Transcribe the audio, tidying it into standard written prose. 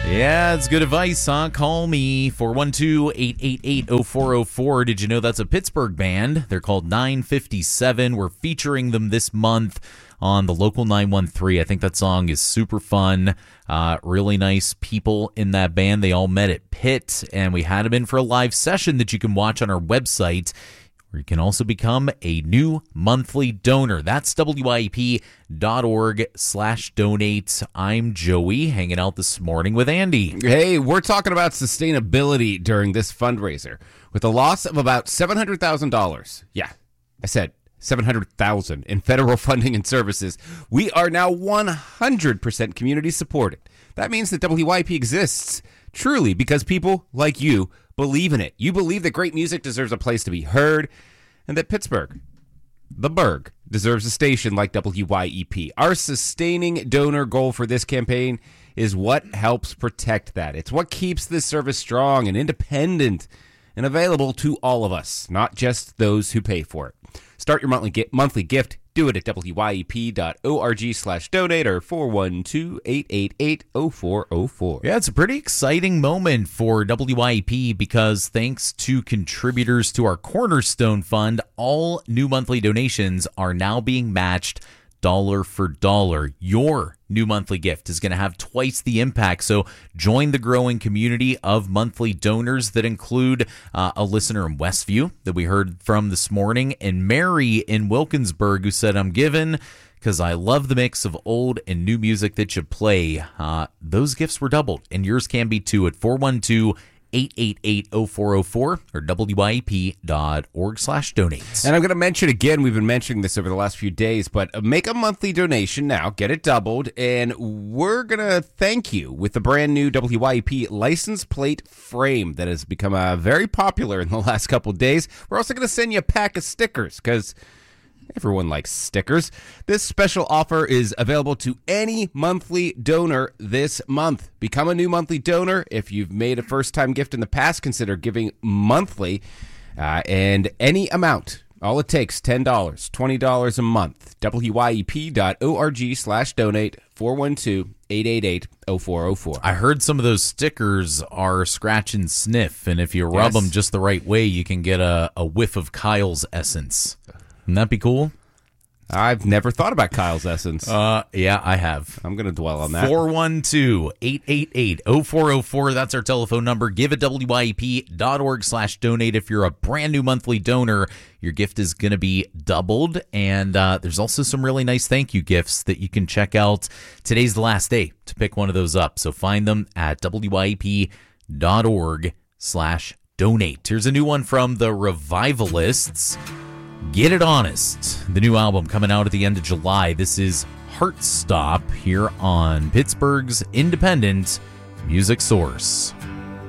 Yeah, it's good advice, huh? Call me, 412-888-0404. Did you know that's a Pittsburgh band? They're called 957. We're featuring them this month on the local 913. I think that song is super fun. Really nice people in that band. They all met at Pitt, and we had them in for a live session that you can watch on our website. You can also become a new monthly donor. That's WYEP.org/donate. I'm Joey, hanging out this morning with Andy. Hey, we're talking about sustainability during this fundraiser. With a loss of about $700,000. Yeah, I said $700,000 in federal funding and services. We are now 100% community supported. That means that WYEP exists truly because people like you believe in it. You believe that great music deserves a place to be heard, and that Pittsburgh, the Burgh, deserves a station like WYEP. Our sustaining donor goal for this campaign is what helps protect that. It's what keeps this service strong and independent and available to all of us, not just those who pay for it. Start your monthly gift. Do it at WYEP.org/donate or 412-888-0404. Yeah, it's a pretty exciting moment for WYEP because thanks to contributors to our Cornerstone Fund, all new monthly donations are now being matched dollar for dollar. Your new monthly gift is going to have twice the impact. So join the growing community of monthly donors that include a listener in Westview that we heard from this morning, and Mary in Wilkinsburg, who said, I'm given because I love the mix of old and new music that you play. Those gifts were doubled, and yours can be too at 412-888-0404 or WYEP.org/donate. And I'm going to mention again, we've been mentioning this over the last few days, but make a monthly donation now, get it doubled, and we're going to thank you with the brand new WYEP license plate frame that has become very popular in the last couple of days. We're also going to send you a pack of stickers because everyone likes stickers. This special offer is available to any monthly donor this month. Become a new monthly donor. If you've made a first-time gift in the past, consider giving monthly. And any amount, all it takes, $10, $20 a month. WYEP.org/donate, 412-888-0404. I heard some of those stickers are scratch and sniff, and if you rub them just the right way, you can get a whiff of Kyle's essence. Wouldn't that be cool? I've never thought about Kyle's essence. Yeah, I have. I'm going to dwell on that. 412-888-0404. That's our telephone number. Give at WYEP.org/donate. If you're a brand new monthly donor, your gift is going to be doubled. And there's also some really nice thank you gifts that you can check out. Today's the last day to pick one of those up. So find them at WYEP.org/donate. Here's a new one from the Revivalists. Get It Honest, the new album coming out at the end of July. This is Heartstop here on Pittsburgh's independent music source.